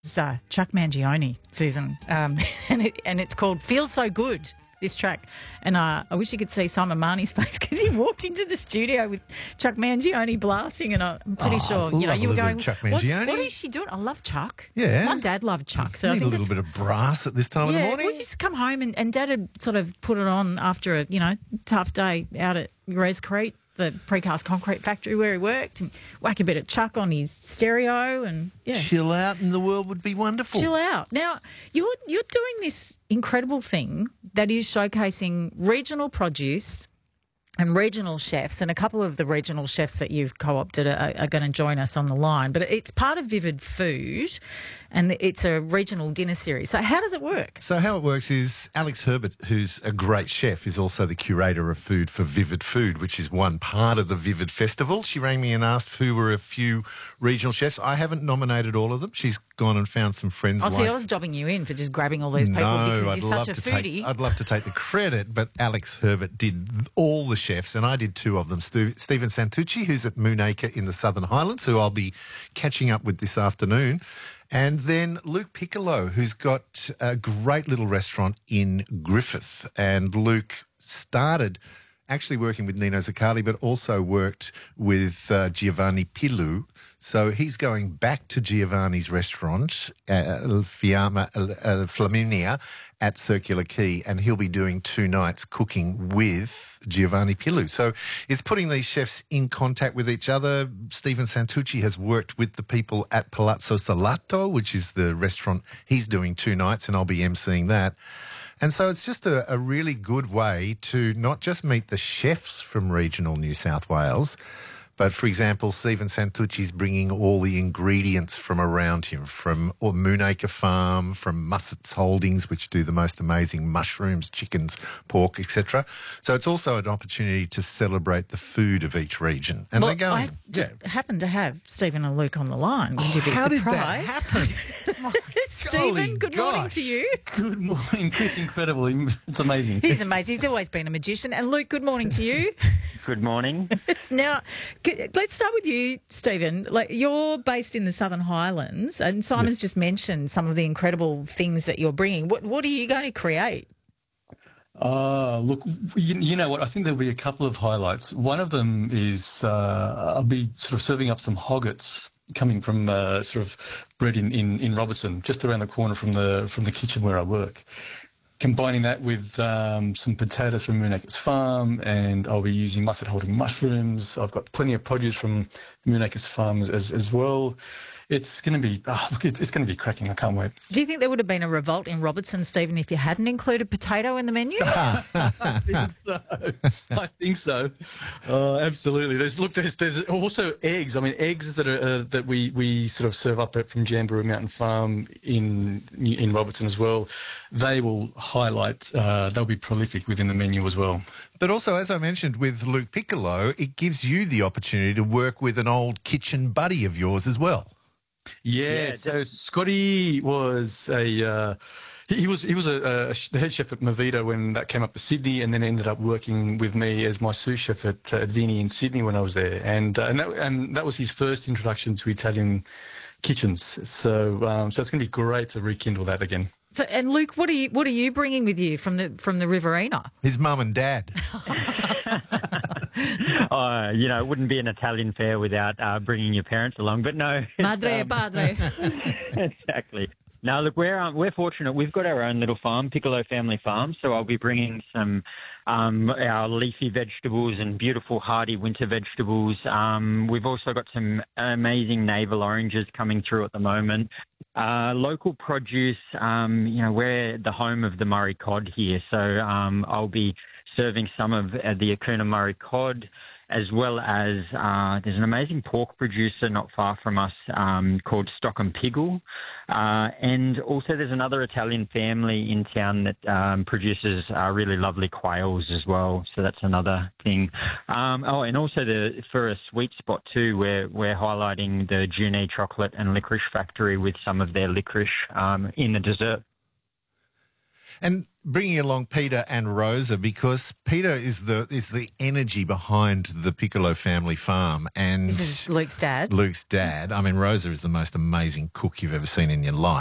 It's Chuck Mangione, Susan, and it's called "Feel So Good." This track, and I wish you could see Simon Marnie's face because he walked into the studio with Chuck Mangione blasting, and I'm pretty sure you were going, Chuck what Mangione. is she doing? I love Chuck. Yeah, my dad loved Chuck, so I need think a little bit of brass at this time of the morning. Well, just come home and Dad had sort of put it on after a tough day out at Rescrete, the precast concrete factory where he worked, and whack a bit of Chuck on his stereo and chill out, and the world would be wonderful. Chill out. Now you're doing this incredible thing that is showcasing regional produce and regional chefs, and a couple of the regional chefs that you've co-opted are going to join us on the line. But it's part of Vivid Food, and it's a regional dinner series. So how does it work? So how it works is Alex Herbert, who's a great chef, is also the curator of food for Vivid Food, which is one part of the Vivid Festival. She rang me and asked who were a few regional chefs. I haven't nominated all of them. She's gone and found some friends. I was jobbing you in for just grabbing all these people because you're such a foodie. I'd love to take the credit, but Alex Herbert did all the chefs, and I did two of them. Stephen Santucci, who's at Moonacre in the Southern Highlands, who I'll be catching up with this afternoon. And then Luke Piccolo, who's got a great little restaurant in Griffith. And Luke started actually working with Nino Zuccali, but also worked with Giovanni Pilu. So he's going back to Giovanni's restaurant, Flaminia, at Circular Quay, and he'll be doing 2 nights cooking with Giovanni Pilu. So it's putting these chefs in contact with each other. Stephen Santucci has worked with the people at Palazzo Salato, which is the restaurant he's doing 2 nights, and I'll be emceeing that. And so it's just a really good way to not just meet the chefs from regional New South Wales, but, for example, Stephen Santucci's bringing all the ingredients from around him, from Moonacre Farm, from Mussett's Holdings, which do the most amazing mushrooms, chickens, pork, etc. So it's also an opportunity to celebrate the food of each region. And they're going. I just happened to have Stephen and Luke on the line. Would you be how surprised? Did that happen? Stephen, good morning to you. Good morning, Chris. Incredible. It's amazing. He's amazing. He's always been a magician. And Luke, good morning to you. Good morning. Now, let's start with you, Stephen. You're based in the Southern Highlands, and Simon's just mentioned some of the incredible things that you're bringing. What are you going to create? Look, you know what? I think there'll be a couple of highlights. One of them is I'll be sort of serving up some hoggets coming from sort of bred in Robertson, just around the corner from the kitchen where I work. Combining that with some potatoes from Moonacre's farm, and I'll be using Musset Holding mushrooms. I've got plenty of produce from Moonacre's farm as well. It's going to be it's going to be cracking. I can't wait. Do you think there would have been a revolt in Robertson, Stephen, if you hadn't included potato in the menu? I think so. Absolutely. There's also eggs. I mean, eggs that we sort of serve up from Jamberoo Mountain Farm in Robertson as well. They will highlight. They'll be prolific within the menu as well. But also, as I mentioned with Luke Piccolo, it gives you the opportunity to work with an old kitchen buddy of yours as well. Yeah, so Scotty was he was the head chef at Movida when that came up to Sydney, and then ended up working with me as my sous chef at Vini in Sydney when I was there, and that was his first introduction to Italian kitchens. So it's going to be great to rekindle that again. So, and Luke, what are you bringing with you from the Riverina? His mum and dad. It wouldn't be an Italian fair without bringing your parents along, but no. Madre e padre. Exactly. No, look, we're fortunate. We've got our own little farm, Piccolo Family Farm, so I'll be bringing some our leafy vegetables and beautiful hardy winter vegetables. We've also got some amazing navel oranges coming through at the moment. Local produce, we're the home of the Murray cod here, so I'll be serving some of the Akuna Murray cod, as well as there's an amazing pork producer not far from us called Stock and Piggle. And also there's another Italian family in town that produces really lovely quails as well. So that's another thing. And also for a sweet spot too, we're highlighting the Junee Chocolate and Licorice Factory with some of their licorice in the dessert. And bringing along Peter and Rosa, because Peter is the energy behind the Piccolo family farm, and This is Luke's dad. Luke's dad. I mean, Rosa is the most amazing cook you've ever seen in your life.